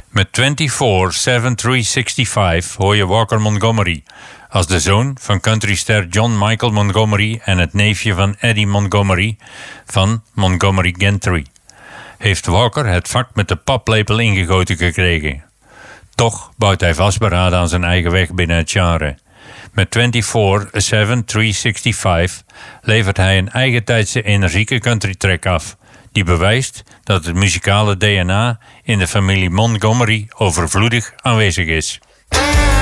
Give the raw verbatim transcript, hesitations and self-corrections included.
Met vierentwintig zeven driehonderdvijfenzestig hoor je Walker Montgomery als de zoon van countryster John Michael Montgomery en het neefje van Eddie Montgomery van Montgomery Gentry. Heeft Walker het vak met de paplepel ingegoten gekregen. Toch bouwt hij vastberaden aan zijn eigen weg binnen het genre. Met vierentwintig zeven driehonderdvijfenzestig levert hij een eigentijdse energieke country track af, die bewijst dat het muzikale D N A in de familie Montgomery overvloedig aanwezig is.